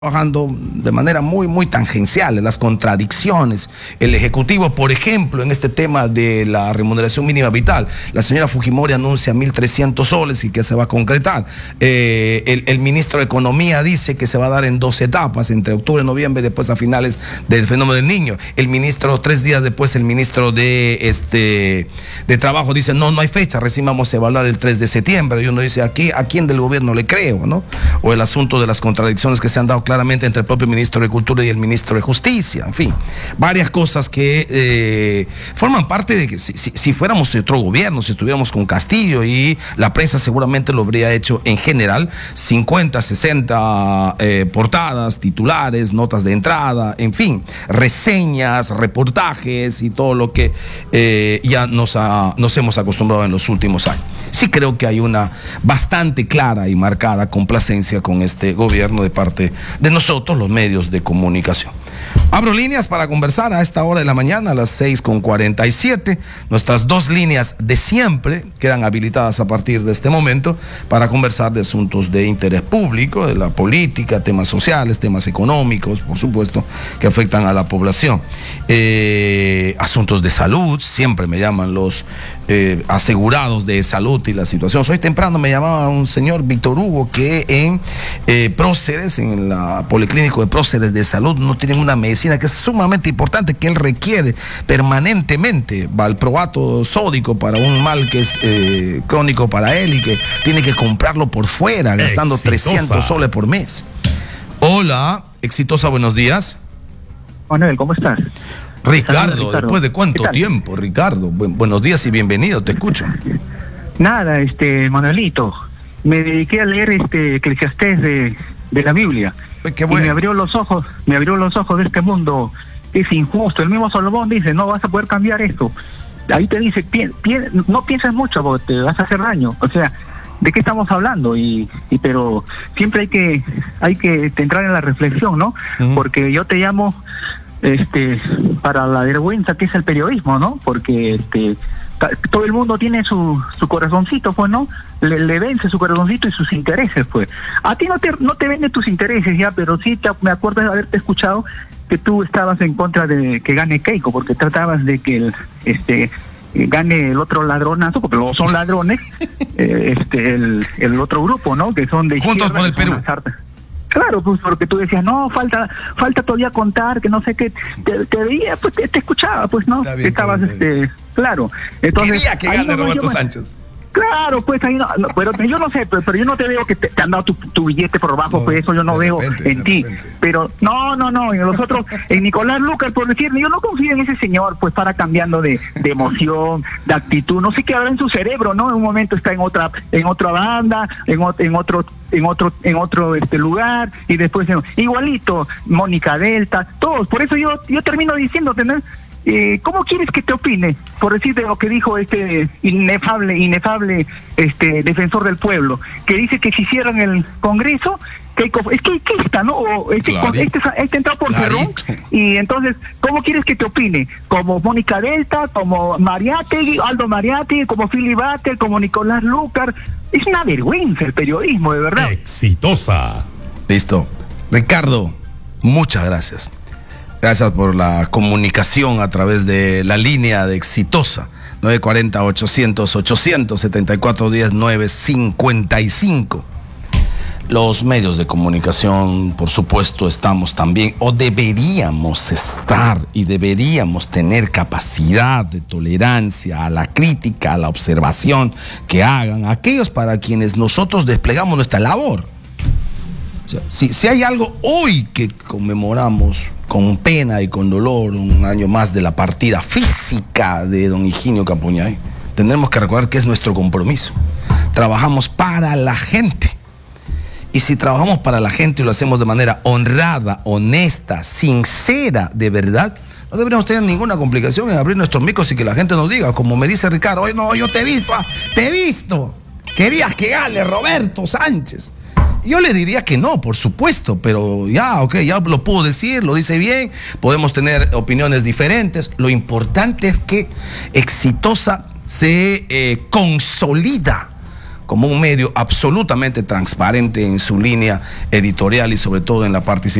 trabajando de manera muy tangencial, las contradicciones. El Ejecutivo, por ejemplo, en este tema de la remuneración mínima vital, la señora Fujimori anuncia 1.300 soles y que se va a concretar. El ministro de Economía dice que se va a dar en 2 etapas, entre octubre y noviembre, después a finales del fenómeno del niño. El ministro, 3 días después, el ministro de Trabajo dice, no hay fecha, recién vamos a evaluar el 3 de septiembre. Y uno dice, aquí, ¿a quién del gobierno le creo, no? O el asunto de las contradicciones que se han dado claramente entre el propio ministro de Cultura y el ministro de Justicia, en fin, varias cosas que forman parte de que si fuéramos otro gobierno, si estuviéramos con Castillo, y la prensa seguramente lo habría hecho en general, 50, 60 portadas, titulares, notas de entrada, en fin, reseñas, reportajes y todo lo que ya nos hemos acostumbrado en los últimos años. Sí creo que hay una bastante clara y marcada complacencia con este gobierno de parte de nosotros, los medios de comunicación. Abro líneas para conversar a esta hora de la mañana, a las 6:47. Nuestras 2 líneas de siempre quedan habilitadas a partir de este momento para conversar de asuntos de interés público, de la política, temas sociales, temas económicos, por supuesto, que afectan a la población. Asuntos de salud, siempre me llaman los asegurados de salud y la situación. Hoy temprano me llamaba un señor Víctor Hugo que en Próceres, en la Policlínico de Próceres de Salud, no tienen una medicina que es sumamente importante, que él requiere permanentemente, valproato sódico para un mal que es crónico para él y que tiene que comprarlo por fuera, gastando 300 soles por mes. Hola, Exitosa, buenos días. Manuel, ¿cómo estás? Ricardo, después de cuánto tiempo, Ricardo. Buenos días y bienvenido, te escucho. Nada, Manuelito, me dediqué a leer Eclesiastés de la Biblia. Qué bueno. Y me abrió los ojos de este mundo que es injusto. El mismo Salomón dice, no vas a poder cambiar esto. Ahí te dice, no pienses mucho porque te vas a hacer daño. O sea, ¿de qué estamos hablando? Pero siempre hay que entrar en la reflexión, ¿no? Porque yo te llamo para la vergüenza que es el periodismo, ¿no? Porque todo el mundo tiene su corazoncito, pues, ¿no? Le vence su corazoncito y sus intereses, pues. A ti no te venden tus intereses ya, pero sí me acuerdo de haberte escuchado que tú estabas en contra de que gane Keiko, porque tratabas de que gane el otro ladronazo, porque luego son ladrones, el otro grupo, ¿no? Que son de Juntos por el Perú. Claro, pues porque tú decías, no, falta todavía contar, que no sé qué, te veía, pues te escuchaba, pues, ¿no? Bien, estabas, claro. Entonces, quería que gane Roberto Sánchez. Claro, pues ahí no, pero yo no sé, pero yo no te veo que te han dado tu billete por abajo, no, pues eso yo no veo en ti. Pero no, en los otros, en Nicolás Lucas, por decirle, yo no confío en ese señor, pues para cambiando de emoción, de actitud, no sé qué habrá en su cerebro, ¿no? En un momento está en otra banda, en otro lugar, y después igualito, Mónica Delta, todos. Por eso yo termino diciéndote, ¿no? ¿Cómo quieres que te opine? Por decirte lo que dijo inefable defensor del pueblo, que dice que si hicieran el Congreso, es que está, ¿no? O entrado por Cerrón, y entonces, ¿cómo quieres que te opine? Como Mónica Delta, como Aldo Mariátegui, como Philly Butter, como Nicolás Lucar. Es una vergüenza el periodismo, de verdad. Exitosa. Listo. Ricardo, muchas gracias. Gracias por la comunicación a través de la línea de Exitosa. 940-800-800-7410-955. Los medios de comunicación, por supuesto, estamos también, o deberíamos estar, y deberíamos tener capacidad de tolerancia a la crítica, a la observación que hagan aquellos para quienes nosotros desplegamos nuestra labor. O sea, si hay algo hoy que conmemoramos con pena y con dolor, un año más de la partida física de don Higinio Capuñay, tendremos que recordar que es nuestro compromiso. Trabajamos para la gente. Y si trabajamos para la gente y lo hacemos de manera honrada, honesta, sincera, de verdad, no deberíamos tener ninguna complicación en abrir nuestros micros y que la gente nos diga, como me dice Ricardo, oye, no, yo te he visto, querías que gane Roberto Sánchez. Yo le diría que no, por supuesto, pero ya lo puedo decir, lo dice bien, podemos tener opiniones diferentes. Lo importante es que Exitosa se consolida como un medio absolutamente transparente en su línea editorial y sobre todo en la participación